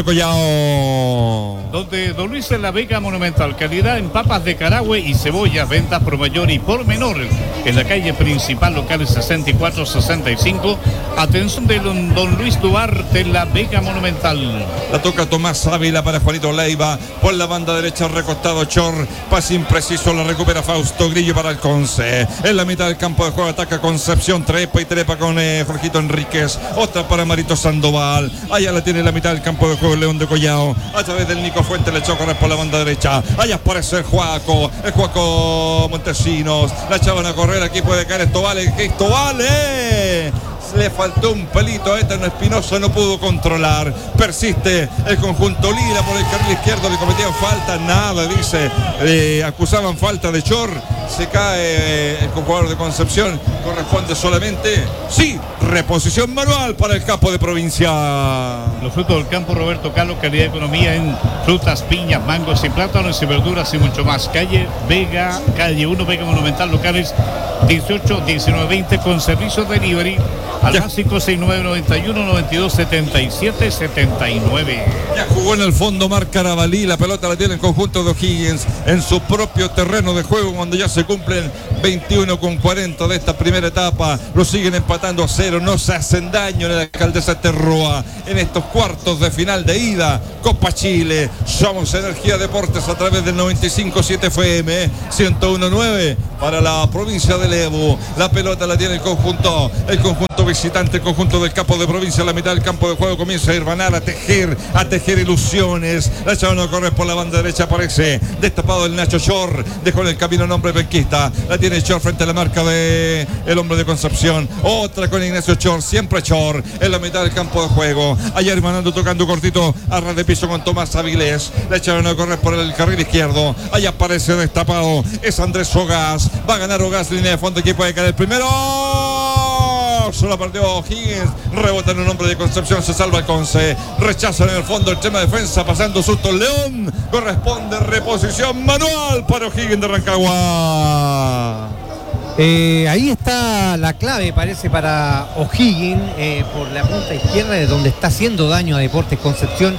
Collao. Donde Don Luis en la Vega Monumental, calidad en papas de Carahue y cebollas, ventas por mayor y por menor, en la calle principal, locales 64-65, atención de Don Luis Duarte en la Vega Monumental. La toca Tomás Ávila para Juanito Leiva, por la banda derecha recostado Chor, pase impreciso, la recupera Fausto Grillo para el Conce, en la mitad del campo de juego ataca Concepción, trepa con Jorgito Enríquez, otra para Marito Sandoval, allá la tiene en la mitad del campo de juego el León de Collao, a través del Nico Fuente le echó a correr por la banda derecha, allá aparece el Juaco Montesinos, la echaban a correr, aquí puede caer esto vale, le faltó un pelito a Etano Espinosa, no pudo controlar, persiste el conjunto lila por el carril izquierdo, le cometían falta, nada, dice, acusaban falta de Chor, se cae el jugador de Concepción, corresponde solamente, sí, reposición manual para el Capo de provincia. Los frutos del campo Roberto Carlos, calidad de economía en frutas, piñas, mangos y plátanos y verduras y mucho más. Calle 1 Vega Monumental, locales 18, 19, 20 con servicio delivery al básico 6991-9277-79. Ya jugó en el fondo Mar Carabalí, la pelota la tiene el conjunto de O'Higgins en su propio terreno de juego cuando ya se cumplen 21:40 de esta primera etapa, lo siguen empatando a 0, no se hacen daño en el Alcaldesa Terroa en estos cuartos de final de ida, Copa Chile, somos Energía Deportes a través del 95.7 FM, 101.9 para la provincia de Lebu, la pelota la tiene el conjunto visitante, el conjunto del Capo de provincia, a la mitad del campo de juego comienza a irvanar, a tejer ilusiones, la echaron a correr por la banda derecha, aparece destapado el Nacho Chor, dejó en el camino nombre Benquista, la tiene Chor frente a la marca de el hombre de Concepción, otra con Ignacio Chor, siempre Chor, en la mitad del campo de juego, allá hermanando tocando cortito, a ras de piso con Tomás Avilés, la echaron a correr por el carril izquierdo, allá aparece destapado, es Andrés Ogaz, va a ganar Ogaz, línea de fondo, aquí puede caer el primero, solo perdió O'Higgins, rebota en un hombre de Concepción, se salva el Conce, rechazan en el fondo el tema de defensa, pasando susto el León, corresponde reposición manual para O'Higgins de Rancagua. Ahí está la clave, parece, para O'Higgins, por la punta izquierda, de donde está haciendo daño a Deportes Concepción.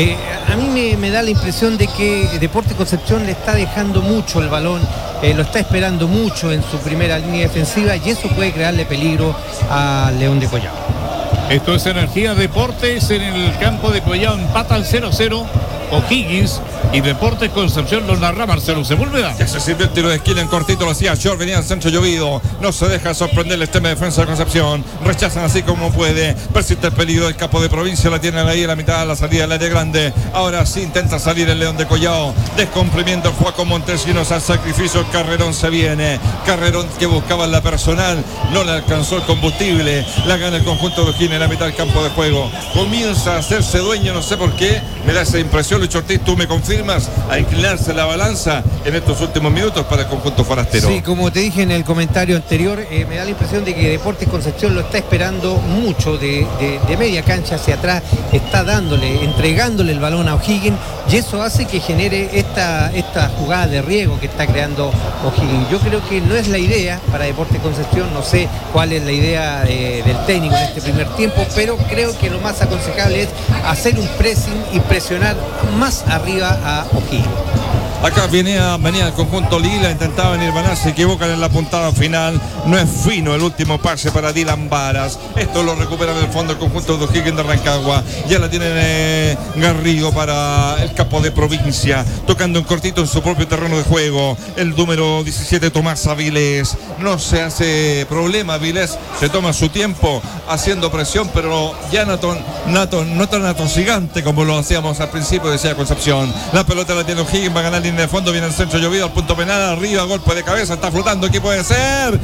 A mí me da la impresión de que Deportes Concepción le está dejando mucho el balón, lo está esperando mucho en su primera línea defensiva, y eso puede crearle peligro a León de Collao. Esto es Energía Deportes en el campo de Collao, empatan 0-0 O'Higgins y Deportes Concepción. Lo narra Marcelo Sepúlveda. Ya se sirvió el tiro de esquina en cortito, lo hacía Short, venía el centro llovido, no se deja sorprender el tema de defensa de Concepción, rechazan así como puede, persiste el peligro del capo de provincia, la tienen ahí en la mitad, la salida del área grande, ahora sí intenta salir el León de Collao, descomprimiendo el Juaco Montesinos al sacrificio, el Carrerón se viene, Carrerón que buscaba en la personal, no le alcanzó el combustible, la gana el conjunto de O'Higgins en la mitad del campo de juego, comienza a hacerse dueño, no sé por qué, me da esa impresión, Lucho Ortiz, tú me confirmas, a inclinarse la balanza en estos últimos minutos para el conjunto forastero. Sí, como te dije en el comentario anterior, me da la impresión de que Deportes Concepción lo está esperando mucho de media cancha hacia atrás, está entregándole el balón a O'Higgins, y eso hace que genere esta jugada de riego que está creando O'Higgins. Yo creo que no es la idea para Deportes Concepción, no sé cuál es la idea del técnico en este primer tiempo, pero creo que lo más aconsejable es hacer un pressing y presionar más arriba a O'Higgins. Acá venía el conjunto Lila, intentaba venir Banás, se equivocan en la puntada final, no es fino el último pase para Dylan Varas, esto lo recupera en el fondo el conjunto de O'Higgins de Rancagua, ya la tienen Garrido para el capo de provincia, tocando en cortito en su propio terreno de juego, el número 17 Tomás Avilés, no se hace problema, Avilés se toma su tiempo haciendo presión, pero ya no tan atosigante como lo hacíamos al principio, decía Concepción, la pelota la tiene O'Higgins, va a ganar en el fondo, viene el centro llovido al punto penal, arriba, golpe de cabeza, está flotando, aquí puede ser,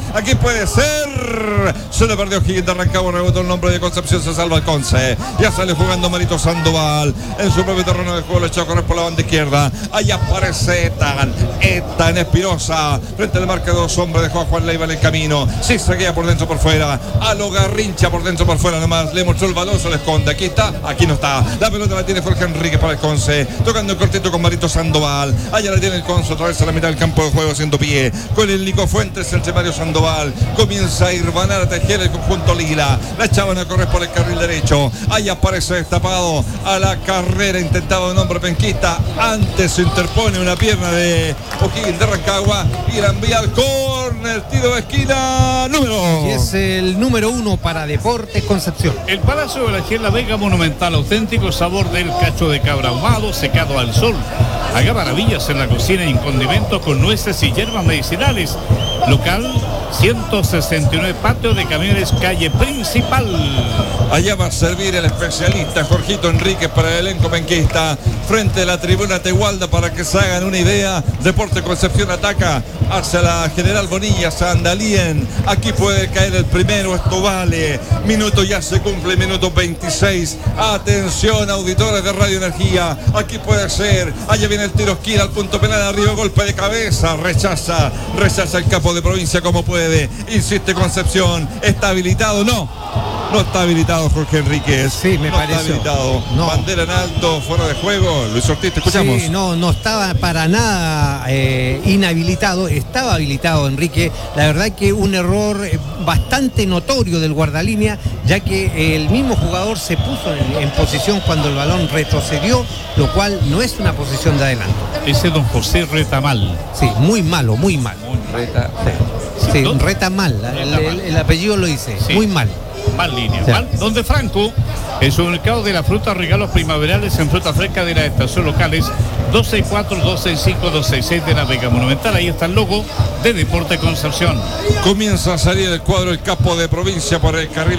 se le perdió O'Higgins de Rancagua, rebotó el nombre de Concepción, se salva el Conce, ya sale jugando Marito Sandoval, en su propio terreno de juego, le echó a correr por la banda izquierda, ahí aparece Etan Espinosa, frente al marca de dos hombres, dejó a Juan Leiva en el camino, sí saquea por dentro por fuera, a lo Garrincha por dentro por fuera nomás, le mostró el balón, se lo esconde, aquí está, aquí no está, la pelota la tiene Jorge Enrique para el Conce, tocando el cortito con Marito Sandoval, allá la tiene el Conce, otra vez a la mitad del campo de juego haciendo pie, con el Nico Fuentes, entre Mario Sandoval, comienza a ir Vanar a tejer el conjunto Lila, la echaban a correr por el carril derecho, ahí aparece destapado a la carrera, intentaba un hombre penquista, antes se interpone una pierna de O'Higgins de Rancagua y la envía al córner, tiro de esquina, Y es el número 1 para Deportes Concepción. El Palacio de la Giela Vega Monumental, auténtico sabor del cacho de cabra ahumado, secado al sol. Haga maravillas en la cocina y en condimentos con nueces y hierbas medicinales. Local 169, Patio de Camiones, calle principal. Allá va a servir el especialista Jorgito Enríquez para el elenco penquista, frente a la tribuna Tehualda, para que se hagan una idea. Deportes Concepción ataca hacia la General Bonilla, Sandalien, aquí puede caer el primero, esto vale, minuto ya se cumple, minuto 26, atención auditores de Radio Energía, aquí puede ser, allá viene el tiro esquina al punto penal, arriba golpe de cabeza, rechaza el capo de provincia como puede, insiste Concepción, ¿está habilitado? No está habilitado Jorge Enríquez. Sí, me pareció. Está habilitado. No. Bandera en alto, fuera de juego. Luis Ortiz, te escuchamos. Sí, no estaba para nada inhabilitado, estaba habilitado Enrique. La verdad que un error bastante notorio del guardalínea, ya que el mismo jugador se puso en posición cuando el balón retrocedió, lo cual no es una posición de adelanto. Ese don José Retamal. Sí, muy malo, muy mal. Sí, ¿Dónde? Retamal, el apellido lo dice, Sí. muy mal. Mal línea, Sí. mal. Donde Franco, el supermercado de la fruta, regalos primaverales en fruta fresca de la estación locales 264, 265, 266 de la Vega Monumental. Ahí está el logo de Deportes Concepción. Comienza a salir el cuadro el capo de provincia por el carril